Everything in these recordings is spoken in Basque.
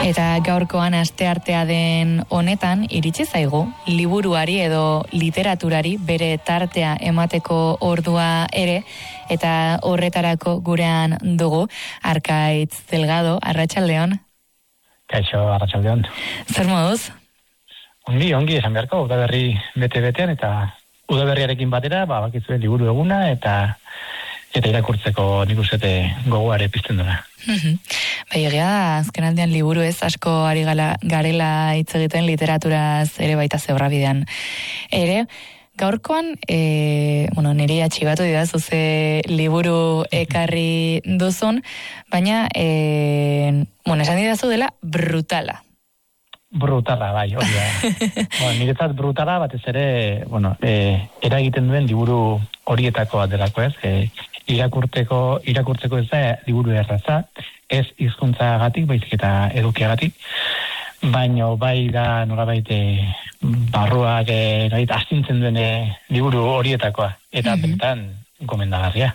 Eta gaurkoan asteartea den honetan iritsi zaigu liburuari edo literaturari bere tartea emateko ordua ere, eta horretarako gurean dugu Arkaitz Delgado. Arratsaldeon. Kaixo, arratsaldeon. Zer moduz? Ongi, esan beharko, udaberri bete-betean, eta udaberriarekin batera, bakizuen liburu eguna, eta irakurtzeko nik uste gogoare pizten duna. Bai, egia, azken aldean liburu ez asko ari garela hitz egiten literaturaz ere baita zebrabidean. Ere, gaurkoan, niri atxibatu didazu ze liburu ekarri duzun, baina, esan didazu dela brutala. Brutala, bai, hori da. Niretzat brutala, batez ere, eragiten duen liburu horietako bat delako ez, irakurtzeko ez da liburu erraza, ez hizkuntzagatik, baizik eta edukiagatik, baina bai da nolabait barruak astintzen duen liburu horietakoa, eta benetan gomendagarria.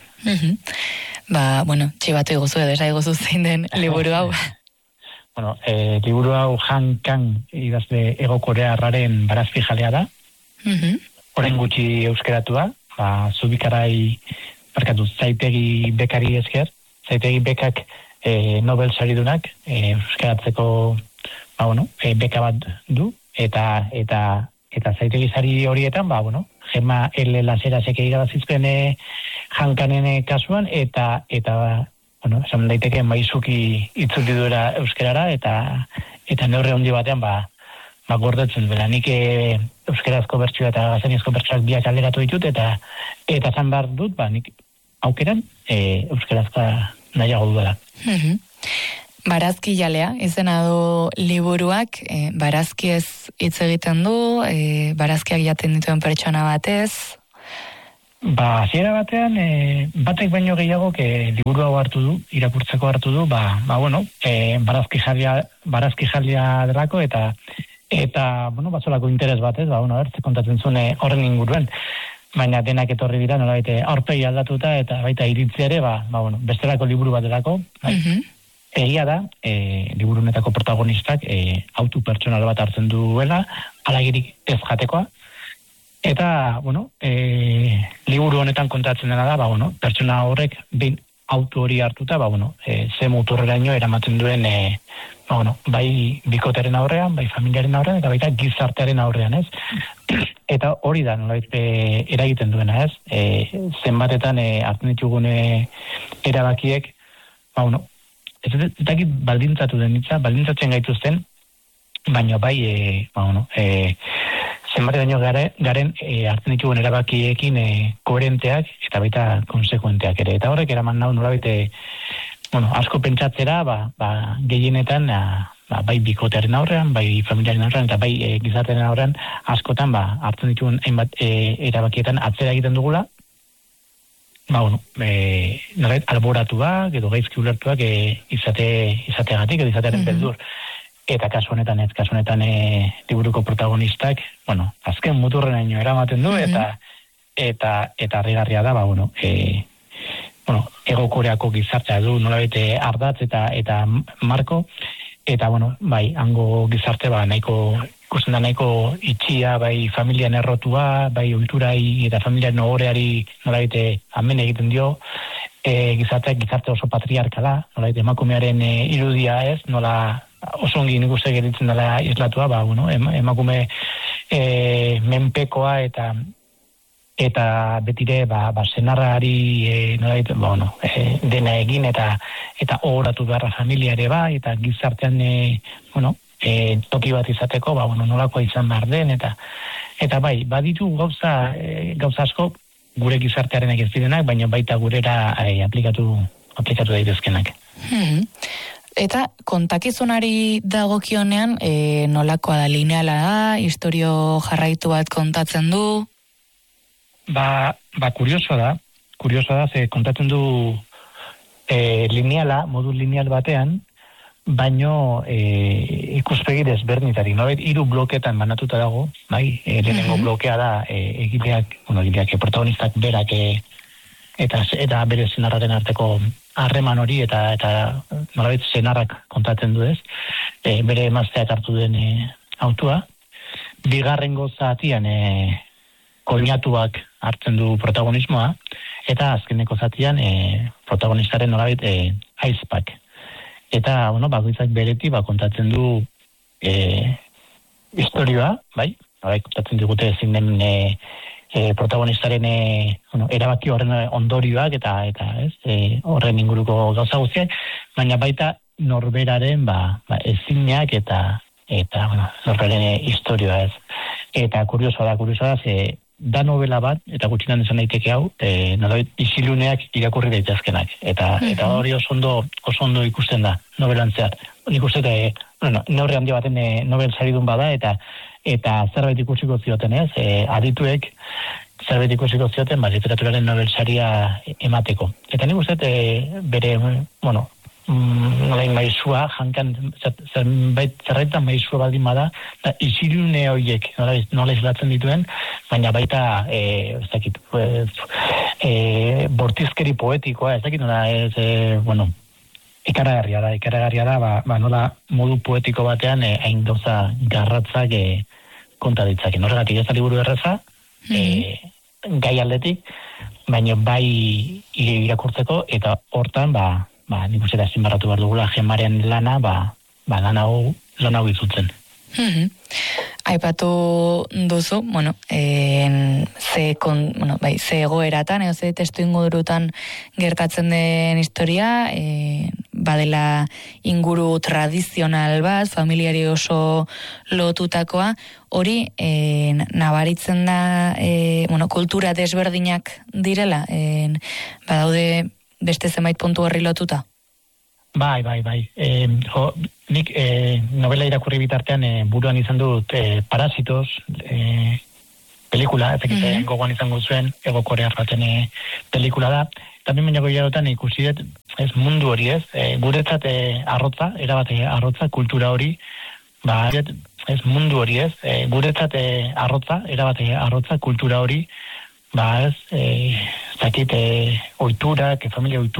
Txibatu iguzu edo iguzu zein den liburu hau. Liburu hau Han Kang idazle Hego Korearraren Barazki jalea da. Orain gutxi euskeratua, Zubikarai Zaitegi Bekari esker. Zaitegi Bekak Nobel saridunak euskeratzeko beka bat du, eta Zaitegi sari horietan, Gema L. Laserasek irabazizpen Han Kangen kasuan, eta esan daiteke maizuki itzuli duela euskerara, eta neurri handi batean gordetzen duela. Nik euskerazko bertsioa eta gazaniazko bertsioak biak alderatu ditut, eta zan behar dut, nik aukeran euskarazka nahiago duela. Barazki jalea, izena du liburuak, barazki ez hitz egiten du, barazkiak jaten dituen pertsona batez. Hasiera batean, batek baino gehiago liburu hau hartu du, irakurtzeko hartu du, barazki jalea delako, eta batzolako interes batez, bertze kontatzen zuen horren inguruen, baina denak etorri dira, aurpegi aldatuta, eta baita iritzi ere, bestelako liburu bat delako, egia da, liburu honetako protagonistak autu pertsonal bat hartzen duela, alagirik ez jatekoa, eta, liburu honetan kontatzen dena da, pertsona horrek behin auto hori hartuta, ze muturreraino eramaten duen, bai bikotearen aurrean, bai familiaren aurrean, eta baita gizartearen aurrean, ez? Eta hori da, nolabait eragiten duena, ez? Zenbatetan hartzen ditugun erabakiek, ez dakit baldintzatu den hitza, baldintzatzen gaituzten, baina bai, zenbateraino garen hartzen ditugun erabakiekin koherenteak eta baita konsekuenteak ere. Eta horrek eraman nau nolabait asko pentsatzera, gehienetan bai bikotearen aurrean, bai familiaren aurrean, eta bai gizartearen aurrean askotan hartzen ditugun hainbat erabakietan atzera egiten dugula, nolabait alboratuak edo gaizki ulertuak izateagatik edo izatearen beldur. Eta kasu honetan liburuko protagonistak, azken muturrenaino eramaten du, eta harrigarria da, Hego Koreako gizartea du nolabait ardatz eta marko, eta bai, hango gizarte ikusten da nahiko itxia, bai familian errotua, bai ohiturai eta familiaren ohoreari nolabait amen egiten dio, gizarte oso patriarkala, nolabait emakumearen irudia ez, nola oso ongi nik uste geritzen dela islatua, emakume menpekoa eta betire senarrari dena egin eta ohoratu beharra familia ere eta gizartean toki bat izateko nolakoa izan behar den eta bai, baditu gauza asko gure gizartearenak ez direnak, baina baita gurera aplikatu daitezkenak. Eta kontakizunari dagokionean nolakoa da, lineala da, historio jarraitu bat kontatzen du? Kuriosoa da, ze kontatzen du lineala, modu lineal batean, baino ikuspegi desberdinetarik. Nolabait 3 bloketan banatuta dago, bai, lehenengo blokea da egileak protagonistak berak eta bere senarraren arteko harreman hori eta nolabait senarrak kontatzen du, ez? bere emazteak hartu den autua. Bigarrengo zatian koinatuak hartzen du protagonismoa, eta azkeneko zatian protagonistaren nolabait aizpak. Eta, bakoitzak bereti kontatzen du historioa, bai? Kontatzen digute ezin den protagonistaren erabaki horren ondorioak eta horren inguruko gauza guztiak, baina baita norberaren ezinak eta norberaren historioa ez. Eta kuriosoa da, da novela bat, eta gutxinan esan daiteke hau, nolabait isiluneak irakurri daitezkenak. Eta hori oso ondo ikusten da, novelan zehar. Nik uste, neurri handi baten nobel saridun bada, eta zerbait ikusiko zioten ez, adituek zerbait ikusiko zioten, literaturaren nobel saria emateko. Eta nik uste, bere, nolain maizua, jankan, zerraitan maizua baldin bada, isilune horiek, nola islatzen dituen, baina baita, ez dakit, bortizkeri poetikoa, ez dakit, ikaragarria da, nola modu poetiko batean, hain gauza garratzak konta ditzake. Horregatik ez da liburu erraza, gai aldetik, baina bai irakurtzeko, eta hortan, nik uste da zinbarratu behar dugula Gemaren lana, lan hau izutzen. Aipatu duzu, ze egoeratan, ze testu ingurutan gertatzen den historia, badela inguru tradizional bat, familiari oso lotutakoa, hori nabaritzen da, kultura desberdinak direla, badaude beste zenbait puntu horri lotuta? Bai. Nik novela irakurri bitartean buruan izan dut Parasitos pelikula, ezakite gogoan izango zuen, Ego Korear baten pelikula da. Eta bainako hilarotan ikusi dut ez mundu hori ez, guretzat arrotza, erabate arrotza, kultura hori, ez mundu hori ez, guretzat arrotza, erabate arrotza, kultura hori, ez dakit, oiturak, familia oiturak,